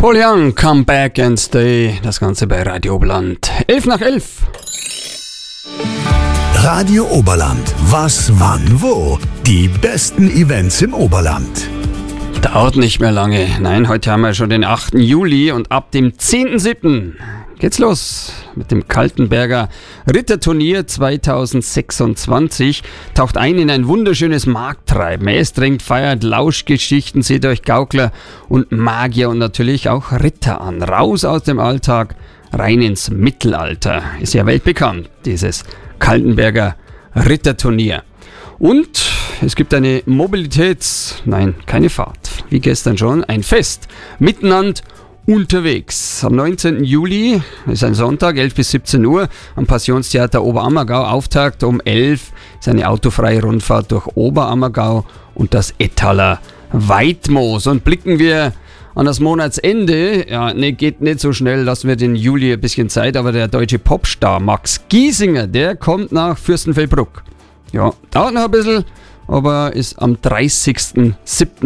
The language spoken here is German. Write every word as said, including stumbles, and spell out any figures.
Paul Young, Come Back and Stay, das Ganze bei Radio Oberland. elf nach elf. Radio Oberland. Was, wann, wo? Die besten Events im Oberland. Dauert nicht mehr lange. Nein, heute haben wir schon den achten Juli und ab dem zehnten siebten geht's los mit dem Kaltenberger Ritterturnier zweitausendsechsundzwanzig. Taucht ein in ein wunderschönes Markttreiben. Es trinkt, feiert, Lauschgeschichten, seht euch Gaukler und Magier und natürlich auch Ritter an. Raus aus dem Alltag, rein ins Mittelalter. Ist ja weltbekannt, dieses Kaltenberger Ritterturnier. Und es gibt eine Mobilitäts-, nein, keine Fahrt, wie gestern schon, ein Fest, miteinander unterwegs. Am neunzehnten Juli, ist ein Sonntag, elf bis siebzehn Uhr, am Passionstheater Oberammergau. Auftakt um elf ist eine autofreie Rundfahrt durch Oberammergau und das Ettaler Weidmoos. Und blicken wir an das Monatsende, ja, ne, geht nicht so schnell, lassen wir den Juli ein bisschen Zeit, aber der deutsche Popstar Max Giesinger, der kommt nach Fürstenfeldbruck. Ja, dauert noch ein bisschen, aber ist am dreißigsten siebten